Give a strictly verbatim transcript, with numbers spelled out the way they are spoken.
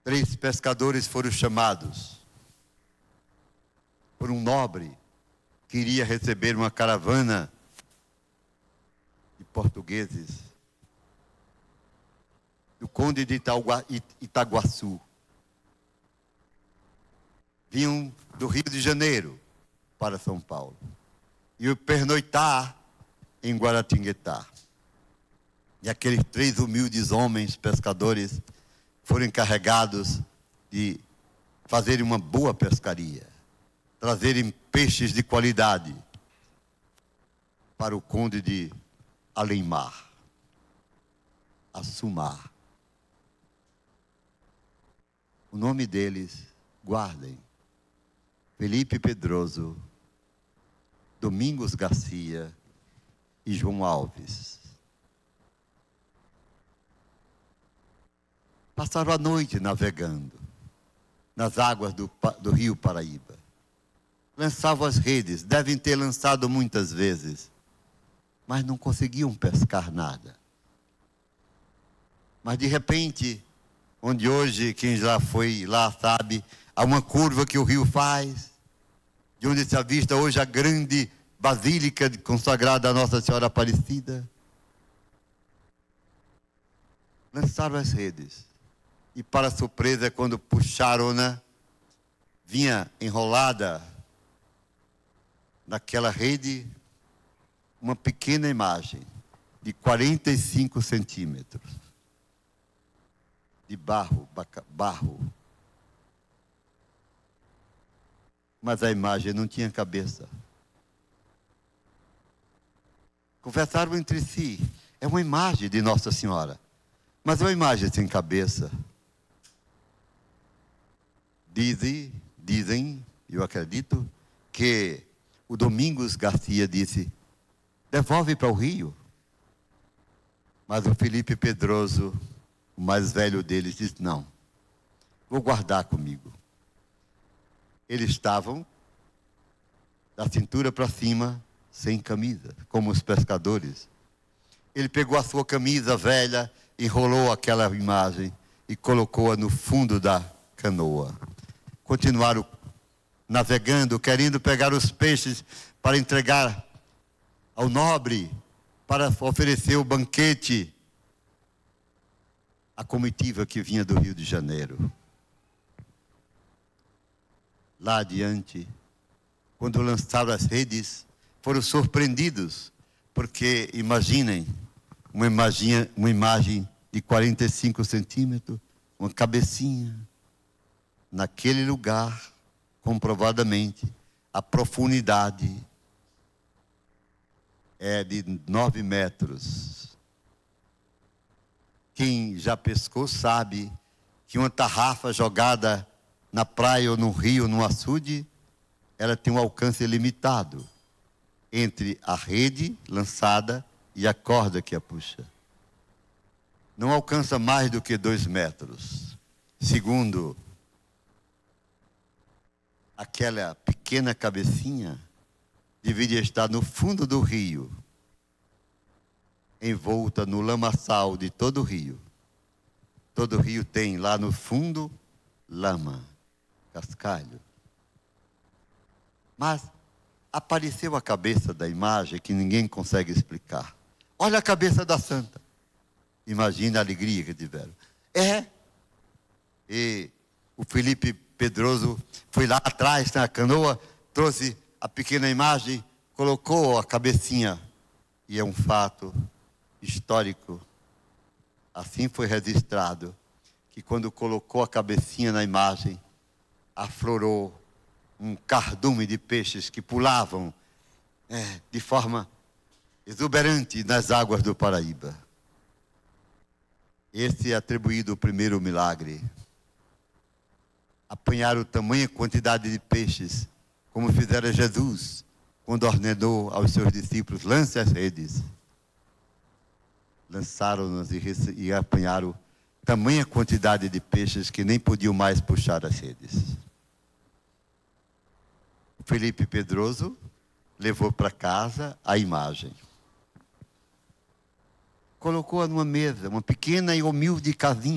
três pescadores foram chamados por um nobre que iria receber uma caravana de portugueses do conde de Itaugua, Itaguaçu. Vinham do Rio de Janeiro para São Paulo e pernoitar em Guaratinguetá. E aqueles três humildes homens pescadores foram encarregados de fazerem uma boa pescaria, trazerem peixes de qualidade para o conde de Além-Mar, Assumar. O nome deles, guardem: Felipe Pedroso, Domingos Garcia e João Alves. Passaram a noite navegando nas águas do, do rio Paraíba. Lançavam as redes, devem ter lançado muitas vezes, mas não conseguiam pescar nada. Mas de repente, onde hoje, quem já foi lá sabe, há uma curva que o rio faz, de onde se avista hoje a grande basílica consagrada a Nossa Senhora Aparecida. Lançaram as redes. E para surpresa, quando puxaram-na, vinha enrolada naquela rede uma pequena imagem de quarenta e cinco centímetros de barro, barro. Mas a imagem não tinha cabeça. Conversaram entre si. É uma imagem de Nossa Senhora, mas é uma imagem sem cabeça. Dizem, dizem, eu acredito, que o Domingos Garcia disse: devolve para o rio. Mas o Felipe Pedroso, o mais velho deles, disse: não, vou guardar comigo. Eles estavam da cintura para cima, sem camisa, como os pescadores. Ele pegou a sua camisa velha, enrolou aquela imagem e colocou-a no fundo da canoa. Continuaram navegando, querendo pegar os peixes para entregar ao nobre, para oferecer o banquete à comitiva que vinha do Rio de Janeiro. Lá adiante, quando lançaram as redes, foram surpreendidos, porque imaginem, uma imagem, uma imagem de quarenta e cinco centímetros, uma cabecinha. Naquele lugar, comprovadamente, a profundidade é de nove metros. Quem já pescou sabe que uma tarrafa jogada na praia ou no rio, no açude, ela tem um alcance limitado entre a rede lançada e a corda que a puxa. Não alcança mais do que dois metros. Segundo, aquela pequena cabecinha deveria estar no fundo do rio, envolta no lamaçal de todo o rio. Todo rio tem lá no fundo lama, cascalho. Mas apareceu a cabeça da imagem que ninguém consegue explicar. Olha a cabeça da santa. Imagina a alegria que tiveram. É. E o Felipe Pedroso foi lá atrás na canoa, trouxe a pequena imagem, colocou a cabecinha. E é um fato histórico. Assim foi registrado, que quando colocou a cabecinha na imagem, aflorou um cardume de peixes que pulavam é, de forma exuberante nas águas do Paraíba. Esse é atribuído o primeiro milagre. Apanharam tamanha quantidade de peixes, como fizera Jesus, quando ordenou aos seus discípulos: lance as redes. Lançaram-nos e, e apanharam tamanha quantidade de peixes que nem podiam mais puxar as redes. Felipe Pedroso levou para casa a imagem. Colocou-a numa mesa, uma pequena e humilde casinha.